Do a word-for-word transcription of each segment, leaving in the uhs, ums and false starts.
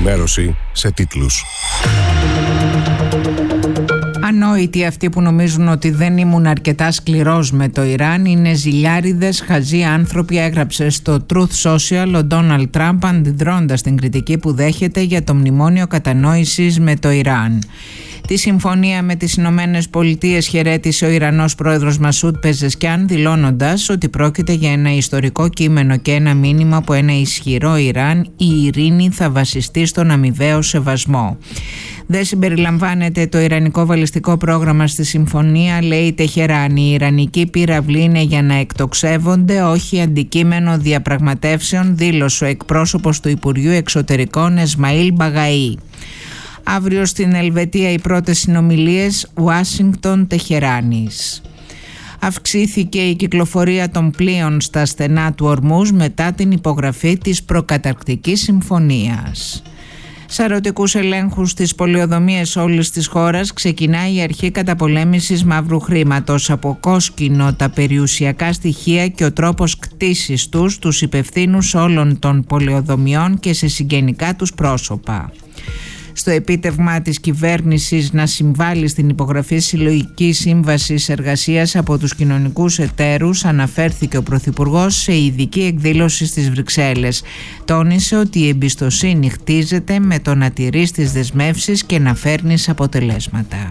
Ενημέρωση σε τίτλους. Ανόητοι αυτοί που νομίζουν ότι δεν ήμουν αρκετά σκληρός με το Ιράν είναι ζηλιάριδες, χαζοί άνθρωποι, έγραψε στο Truth Social ο Ντόναλντ Τραμπ, αντιδρώντας την κριτική που δέχεται για το μνημόνιο κατανόησης με το Ιράν. Τη συμφωνία με τις Ηνωμένες Πολιτείες χαιρέτησε ο Ιρανός πρόεδρος Μασούντ Πεζεσκιάν, δηλώνοντας ότι πρόκειται για ένα ιστορικό κείμενο και ένα μήνυμα από ένα ισχυρό Ιράν. Η ειρήνη θα βασιστεί στον αμοιβαίο σεβασμό. Δεν συμπεριλαμβάνεται το ιρανικό βαλιστικό πρόγραμμα στη συμφωνία, λέει η Τεχεράνη. Η ιρανική πύραυλη είναι για να εκτοξεύονται, όχι αντικείμενο διαπραγματεύσεων, δήλωσε ο εκπρόσωπος του Υπουργείου Εξωτερικών Εσμαήλ Μπαγαή. Αύριο στην Ελβετία οι πρώτες συνομιλίες Ουάσιγκτον-Τεχεράνης. Αυξήθηκε η κυκλοφορία των πλοίων στα στενά του Ορμούζ μετά την υπογραφή της προκαταρκτικής συμφωνίας. Σαρωτικούς ελέγχους στις πολεοδομίες όλης της χώρας ξεκινάει η αρχή καταπολέμησης μαύρου χρήματος. Από κόσκινο τα περιουσιακά στοιχεία και ο τρόπος κτήσης τους, τους υπευθύνους όλων των πολεοδομιών και σε συγγενικά τους πρόσωπα. Στο επίτευγμα της κυβέρνησης να συμβάλλει στην υπογραφή συλλογικής σύμβασης εργασίας από τους κοινωνικούς εταίρους, αναφέρθηκε ο Πρωθυπουργός σε ειδική εκδήλωση στις Βρυξέλλες. Τόνισε ότι η εμπιστοσύνη χτίζεται με το να τηρείς τις δεσμεύσεις και να φέρνεις αποτελέσματα.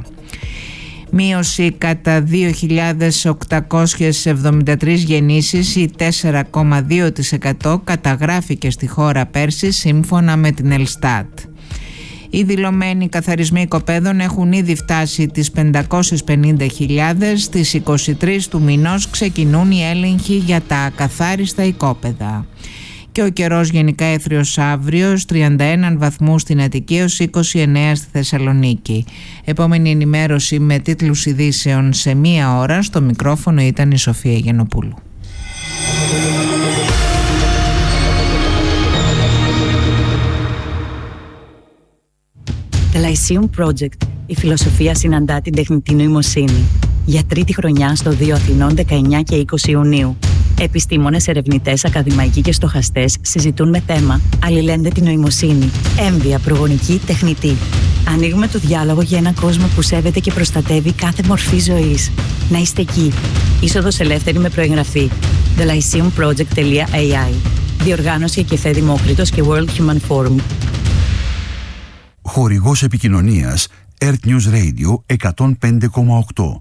Μείωση κατά δύο χιλιάδες οκτακόσιες εβδομήντα τρεις γεννήσεις ή τέσσερα κόμμα δύο τοις εκατό καταγράφηκε στη χώρα πέρσι σύμφωνα με την Ελστάτ. Οι δηλωμένοι καθαρισμοί οικοπαίδων έχουν ήδη φτάσει τις πεντακόσιες πενήντα χιλιάδες. Στις είκοσι τρεις του μηνός ξεκινούν οι έλεγχοι για τα ακαθάριστα οικόπεδα. Και ο καιρός γενικά έθριος αύριο, τριάντα ένα βαθμούς στην Αττική έως είκοσι εννέα στη Θεσσαλονίκη. Επόμενη ενημέρωση με τίτλους ειδήσεων σε μία ώρα. Στο μικρόφωνο ήταν η Σοφία Γενοπούλου. The Lyceum Project, η φιλοσοφία συναντά την τεχνητή νοημοσύνη. Για τρίτη χρονιά στο δύο Αθηνών δεκαεννέα και είκοσι Ιουνίου. Επιστήμονες, ερευνητές, ακαδημαϊκοί και στοχαστές συζητούν με θέμα αλληλένδετη νοημοσύνη, έμβια, προγονική, τεχνητή. Ανοίγουμε το διάλογο για έναν κόσμο που σέβεται και προστατεύει κάθε μορφή ζωής. Να είστε εκεί. Είσοδος ελεύθερη με προεγγραφή. the lyceum project dot a i. Διοργάνωση Εκεφέ Δημόκριτος και World Human Forum. Χορηγός επικοινωνίας Earth News Radio εκατόν πέντε κόμμα οκτώ.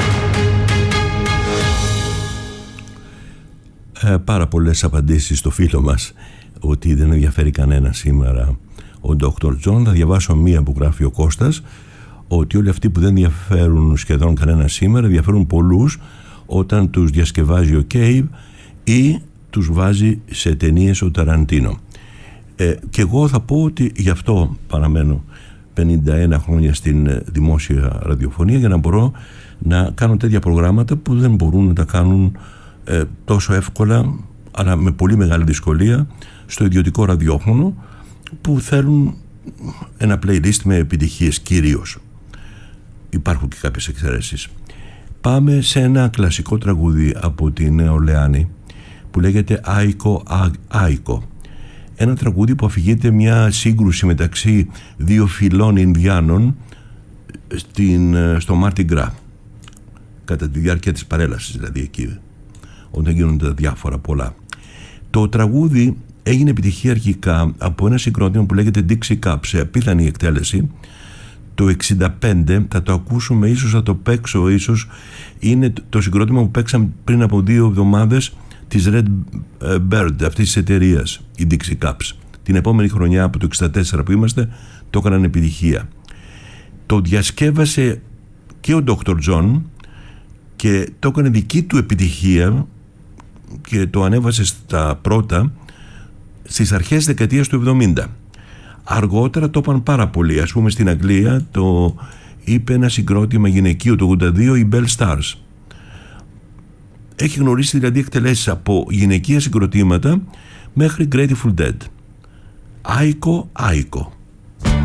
Ε, πάρα πολλές απαντήσεις στο φίλο μας ότι δεν ενδιαφέρει κανένα σήμερα ο ντόκτορ Τζον. Θα διαβάσω μία που γράφει ο Κώστας, ότι όλοι αυτοί που δεν ενδιαφέρουν σχεδόν κανένα σήμερα ενδιαφέρουν πολλούς όταν τους διασκευάζει ο Κέιβ ή τους βάζει σε ταινίες ο Ταραντίνο. Ε, και εγώ θα πω ότι γι' αυτό παραμένω πενήντα ένα χρόνια στην δημόσια ραδιοφωνία, για να μπορώ να κάνω τέτοια προγράμματα που δεν μπορούν να τα κάνουν ε, τόσο εύκολα, αλλά με πολύ μεγάλη δυσκολία στο ιδιωτικό ραδιόφωνο, που θέλουν ένα playlist με επιτυχίες κυρίως. Υπάρχουν και κάποιες εξαιρέσεις. Πάμε σε ένα κλασικό τραγούδι από τη Νέα Ορλεάνη που λέγεται Άικο Άικο. Ένα τραγούδι που αφηγείται μια σύγκρουση μεταξύ δύο φυλών Ινδιάνων στην, στο Μάρτι Γκρά, κατά τη διάρκεια της παρέλασης, δηλαδή εκεί όταν γίνονται τα διάφορα πολλά. Το τραγούδι έγινε επιτυχία αρχικά από ένα συγκρότημα που λέγεται Dixie Cup, σε απίθανη εκτέλεση το εξήντα πέντε. Θα το ακούσουμε, ίσως θα το παίξω, ίσως είναι το συγκρότημα που παίξαμε πριν από δύο εβδομάδες της Red Bird, αυτής της εταιρείας, η Dixie Cups. Την επόμενη χρονιά, από το εξήντα τέσσερα που είμαστε, το έκαναν επιτυχία. Το διασκεύασε και ο ντόκτορ Τζον και το έκανε δική του επιτυχία και το ανέβασε στα πρώτα στις αρχές δεκαετίας του εβδομήντα. Αργότερα το είπαν πάρα πολύ. Ας πούμε στην Αγγλία το είπε ένα συγκρότημα γυναικείο το ογδόντα δύο, η Bell Stars. Έχει γνωρίσει δηλαδή εκτελέσεις από γυναικεία συγκροτήματα μέχρι Grateful Dead. Άικο, άικο.